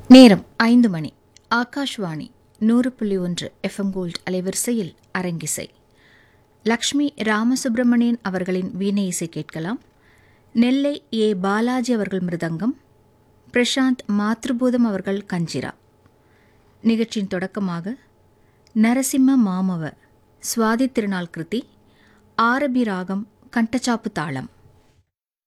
நேரம் 5 மணி. Akashvani 100.1 FM gold அலைவரிசையில் அரங்கிசை. லக்ஷ்மி ராமசுப்பிரமணியன் அவர்களின் வீணை இசை கேட்கலாம். நெல்லை ஏ. பாலாஜி அவர்கள் மிருதங்கம், பிரசாந்த் மாத்ருபூதம் அவர்கள் கஞ்சிரா. நிகழ்ச்சியின் தொடக்கமாக நரசிம்ம மாமவ சுவாதி திருநாள் கிருதி, ஆரபி ராகம், கண்டச்சாப்பு தாளம்.